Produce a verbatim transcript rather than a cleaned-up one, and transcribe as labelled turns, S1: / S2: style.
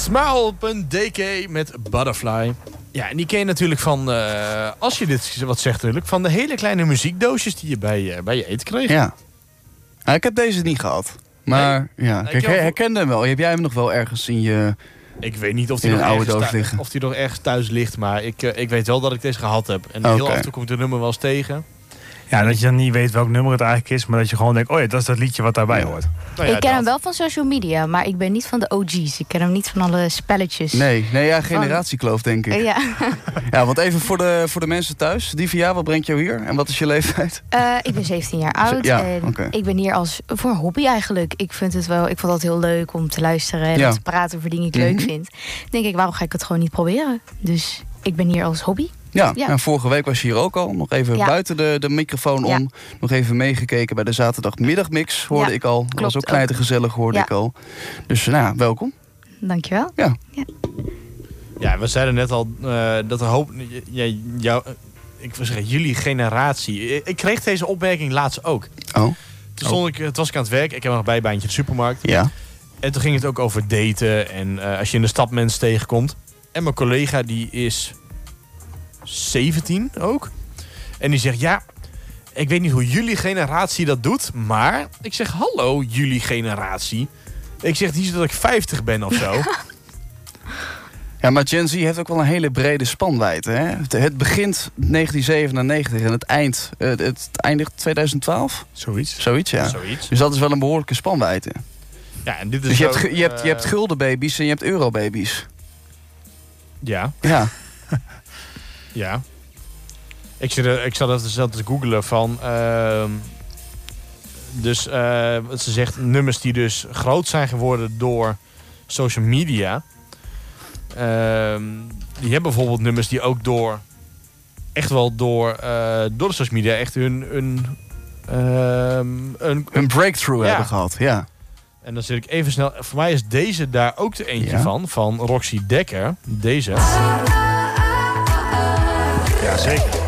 S1: Smile.dk met Butterfly. Ja, en die ken je natuurlijk van, uh, als je dit wat zegt natuurlijk, van de hele kleine muziekdoosjes die je bij, uh, bij je eten kreeg.
S2: Ja. Nou, ik heb deze niet gehad. Maar nee. ja, kijk, ik herkende hem wel. Heb jij hem nog wel ergens in je...
S1: Ik weet niet of die,
S2: in
S1: nog,
S2: oude
S1: ergens
S2: doos
S1: thu-
S2: liggen.
S1: of die nog ergens thuis ligt, maar ik, uh, ik weet wel dat ik deze gehad heb. En okay. heel af en toe kom ik de nummer wel eens tegen.
S3: Ja, dat je dan niet weet welk nummer het eigenlijk is, maar dat je gewoon denkt, oh ja, dat is dat liedje wat daarbij ja. hoort.
S1: Nou ja,
S4: ik ken
S1: dat.
S4: hem wel van social media, maar ik ben niet van de O G's. Ik ken hem niet van alle spelletjes.
S2: Nee, nee ja, generatiekloof denk ik.
S4: Uh, ja.
S2: ja, want even voor de, voor de mensen thuis. Divya, wat brengt jou hier? En wat is je leeftijd?
S4: Uh, ik ben zeventien jaar oud.
S2: Ja,
S4: en
S2: okay.
S4: ik ben hier als voor een hobby eigenlijk. Ik vind het wel, ik vond het heel leuk om te luisteren en ja. te praten over dingen die ik mm-hmm. leuk vind. Denk ik, waarom ga ik het gewoon niet proberen? Dus ik ben hier als hobby.
S2: Ja, ja, en vorige week was je hier ook al. Nog even ja. buiten de, de microfoon om. Ja. Nog even meegekeken bij de zaterdagmiddagmix, hoorde ja, ik al. Dat was ook knijtergezellig, hoorde ja. ik al. Dus nou, welkom.
S4: Dankjewel.
S2: Ja.
S4: Ja,
S1: ja we zeiden net al uh, dat er hoop... Ja, jou, ik wil zeggen, jullie generatie... Ik kreeg deze opmerking laatst ook.
S2: Oh.
S1: Toen stond ik, het was ik aan het werk. Ik heb nog een bijbaantje in de supermarkt.
S2: Ja.
S1: En toen ging het ook over daten. En uh, als je in de stad mensen tegenkomt. En mijn collega die is... zeventien ook. En die zegt, ja, ik weet niet hoe jullie generatie dat doet, maar ik zeg, hallo jullie generatie. Ik zeg niet dat ik vijftig ben of zo.
S2: Ja, maar Gen Z heeft ook wel een hele brede spanwijdte. Hè? Het begint negentien zevenennegentig en het eind, het eindigt twintig twaalf.
S1: Zoiets.
S2: Zoiets, ja.
S1: Zoiets.
S2: Dus dat is wel een behoorlijke spanwijdte.
S1: Ja, en dit is
S2: dus je,
S1: ook,
S2: hebt, je, hebt, je
S1: uh...
S2: hebt guldenbabies en je hebt eurobabies.
S1: Ja.
S2: Ja.
S1: Ja. Ik zat, ik zat even zelf te googlen van... Uh, dus uh, ze zegt nummers die dus groot zijn geworden door social media. Uh, die hebben bijvoorbeeld nummers die ook door... Echt wel door, uh, door de social media echt hun... hun uh, een,
S2: een breakthrough
S1: ja.
S2: hebben gehad, ja.
S1: En dan zit ik even snel... Voor mij is deze daar ook de eentje
S2: ja.
S1: van. Van Roxy Dekker. Deze.
S3: Ja, zeker.